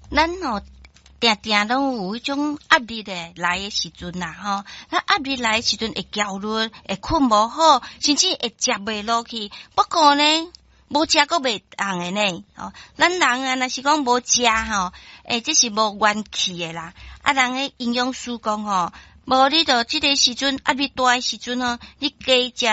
咱吼定定拢有迄种压力的来的时阵呐，吼，那压力来的时阵会焦虑，会困无好，甚至会食袂落去。不过呢，无食阁袂红的呢，哦，咱人啊，若是讲无食吼，这是无元气的啦。啊，人诶营养师讲吼，无你着即个时阵压力大的时阵吼，你加食